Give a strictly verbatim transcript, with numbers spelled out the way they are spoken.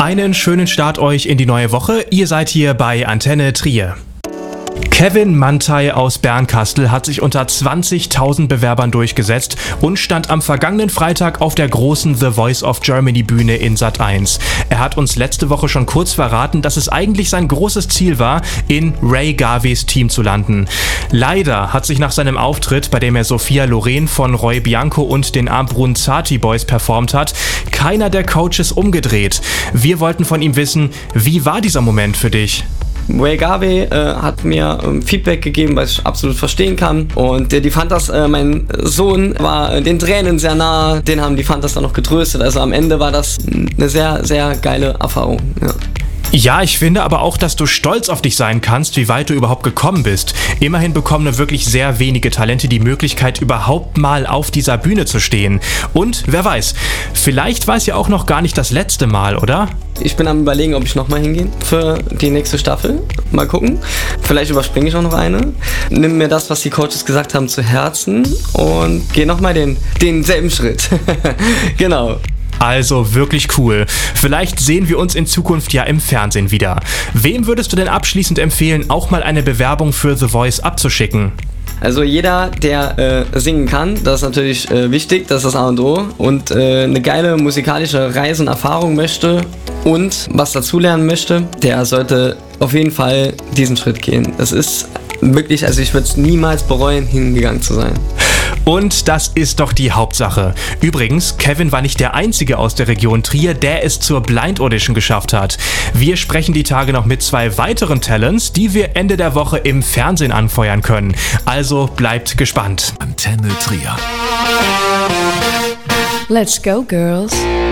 Einen schönen Start euch in die neue Woche. Ihr seid hier bei Antenne Trier. Kevin Manthey aus Bernkastel hat sich unter zwanzigtausend Bewerbern durchgesetzt und stand am vergangenen Freitag auf der großen The Voice of Germany Bühne in Sat eins. Er hat uns letzte Woche schon kurz verraten, dass es eigentlich sein großes Ziel war, in Ray Garveys Team zu landen. Leider hat sich nach seinem Auftritt, bei dem er Sophia Loren von Roy Bianco und den Abruzzati Boys performt hat, keiner der Coaches umgedreht. Wir wollten von ihm wissen, wie war dieser Moment für dich? Ray Garvey äh, hat mir ähm, Feedback gegeben, was ich absolut verstehen kann. Und äh, die Fantas, äh, mein Sohn war äh, den Tränen sehr nah, den haben die Fantas dann noch getröstet. Also am Ende war das eine sehr, sehr geile Erfahrung. Ja. Ja, ich finde aber auch, dass du stolz auf dich sein kannst, wie weit du überhaupt gekommen bist. Immerhin bekommen nur wirklich sehr wenige Talente die Möglichkeit, überhaupt mal auf dieser Bühne zu stehen. Und wer weiß, vielleicht war es ja auch noch gar nicht das letzte Mal, oder? Ich bin am Überlegen, ob ich nochmal hingehe für die nächste Staffel. Mal gucken. Vielleicht überspringe ich auch noch eine. Nimm mir das, was die Coaches gesagt haben, zu Herzen und gehe nochmal den, denselben Schritt. Genau. Also wirklich cool. Vielleicht sehen wir uns in Zukunft ja im Fernsehen wieder. Wem würdest du denn abschließend empfehlen, auch mal eine Bewerbung für The Voice abzuschicken? Also jeder, der äh, singen kann, das ist natürlich äh, wichtig, das ist das A und O. Und äh, eine geile musikalische Reise und Erfahrung möchte und was dazulernen möchte, der sollte auf jeden Fall diesen Schritt gehen. Es ist wirklich, also ich würde es niemals bereuen, hingegangen zu sein. Und das ist doch die Hauptsache. Übrigens, Kevin war nicht der Einzige aus der Region Trier, der es zur Blind Audition geschafft hat. Wir sprechen die Tage noch mit zwei weiteren Talents, die wir Ende der Woche im Fernsehen anfeuern können. Also bleibt gespannt. Antenne Trier. Let's go, girls.